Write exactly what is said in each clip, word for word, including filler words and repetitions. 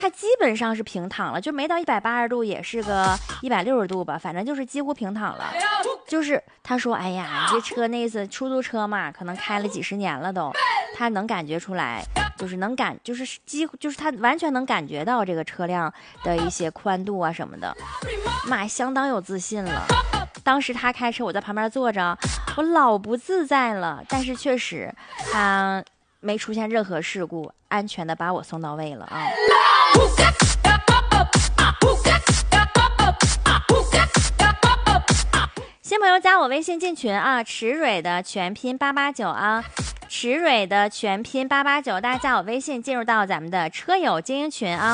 它基本上是平躺了，就没到一百八十度，也是个一百六十度吧，反正就是几乎平躺了。就是他说，哎呀，这车那次出租车嘛，可能开了几十年了都，他能感觉出来，就是能感，就是几乎就是他完全能感觉到这个车辆的一些宽度啊什么的，妈，相当有自信了。当时他开车，我在旁边坐着，我老不自在了，但是确实他没出现任何事故，安全的把我送到位了啊。新朋友加我微信进群啊，池蕊的全拼八八九啊，池蕊的全拼八八九，大家加我微信进入到咱们的车友精英群啊。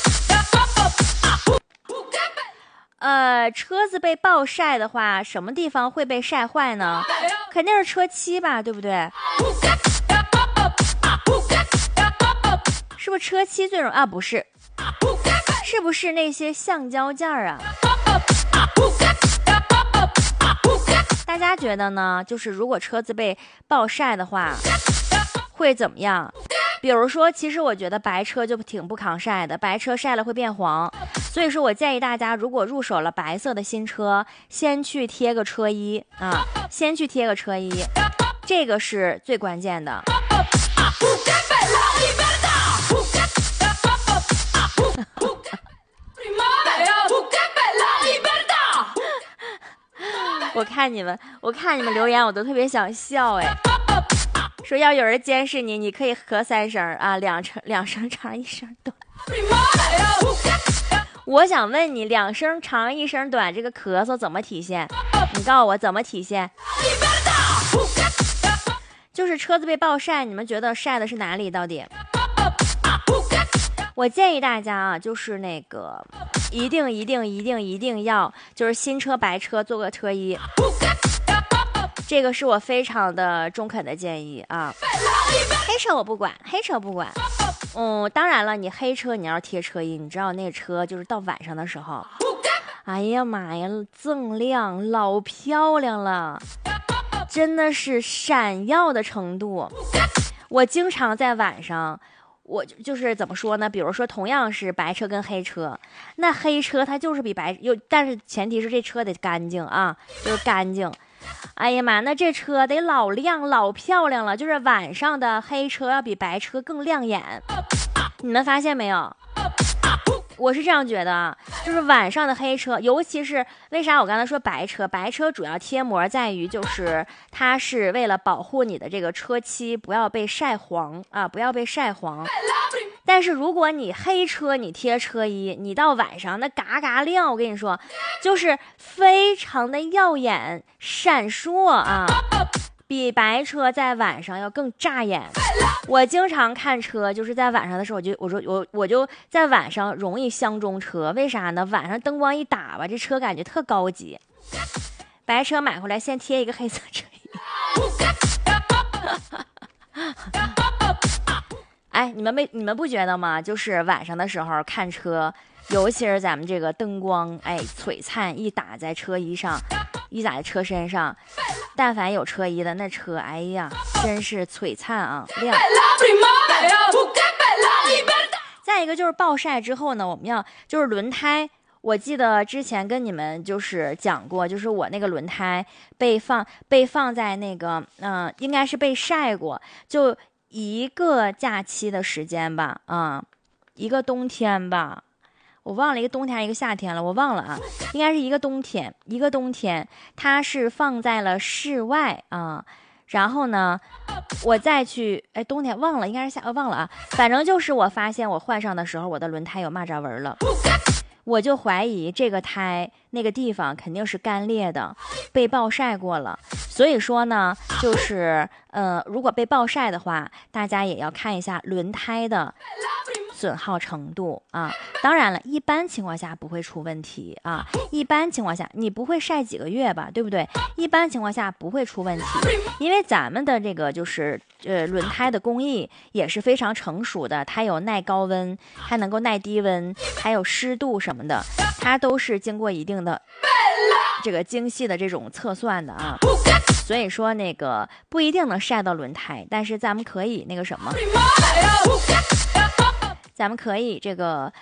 呃，车子被暴晒的话，什么地方会被晒坏呢？肯定是车漆吧，对不对？是不是车漆最容易啊？不是，是不是那些橡胶件儿啊？大家觉得呢？就是如果车子被暴晒的话，会怎么样？比如说，其实我觉得白车就挺不抗晒的，白车晒了会变黄，所以说我建议大家，如果入手了白色的新车，先去贴个车衣啊，先去贴个车衣，这个是最关键的。我看你们，我看你们留言，我都特别想笑哎。说要有人监视你，你可以咳三声啊，两声两声长，一声短。我想问你，两声长一声短，这个咳嗽怎么体现？你告诉我怎么体现？就是车子被暴晒，你们觉得晒的是哪里？到底？我建议大家啊，就是那个一定一定一定一定要，就是新车白车做个车衣，这个是我非常的中肯的建议啊。黑车我不管，黑车不管。嗯，当然了，你黑车你要贴车衣，你知道那车就是到晚上的时候，哎呀妈呀，锃亮，老漂亮了，真的是闪耀的程度。我经常在晚上。我就是怎么说呢？比如说，同样是白车跟黑车，那黑车它就是比白又，但是前提是这车得干净啊，就是干净。哎呀妈，那这车得老亮老漂亮了，就是晚上的黑车要比白车更亮眼。你们发现没有？我是这样觉得，就是晚上的黑车，尤其是为啥我刚才说白车，白车主要贴膜在于就是它是为了保护你的这个车漆不要被晒黄啊，不要被晒黄。但是如果你黑车你贴车衣，你到晚上那嘎嘎亮，我跟你说，就是非常的耀眼闪烁啊。比白车在晚上要更扎眼。我经常看车，就是在晚上的时候，我就我说我我就在晚上容易相中车，为啥呢？晚上灯光一打吧，这车感觉特高级。白车买回来先贴一个黑色车衣。哎，你们没你们不觉得吗？就是晚上的时候看车，尤其是咱们这个灯光，哎，璀璨一打在车衣上。一打在车身上，但凡有车衣的那车，哎呀，真是璀璨啊，亮。再一个就是暴晒之后呢，我们要就是轮胎，我记得之前跟你们就是讲过，就是我那个轮胎被放被放在那个嗯、呃，应该是被晒过，就一个假期的时间吧，啊、嗯，一个冬天吧。我忘了一个冬天一个夏天了，我忘了啊，应该是一个冬天，一个冬天，它是放在了室外啊，然后呢，我再去，哎，冬天忘了，应该是夏，忘了啊，反正就是我发现我换上的时候，我的轮胎有蚂蚱纹了，我就怀疑这个胎那个地方肯定是干裂的，被暴晒过了，所以说呢，就是呃，如果被暴晒的话，大家也要看一下轮胎的损耗程度啊，当然了，一般情况下不会出问题啊。一般情况下，你不会晒几个月吧，对不对？一般情况下不会出问题，因为咱们的这个就是呃轮胎的工艺也是非常成熟的，它有耐高温，还能够耐低温，还有湿度什么的，它都是经过一定的这个精细的这种测算的啊。所以说那个不一定能晒到轮胎，但是咱们可以那个什么。咱咱们可以这个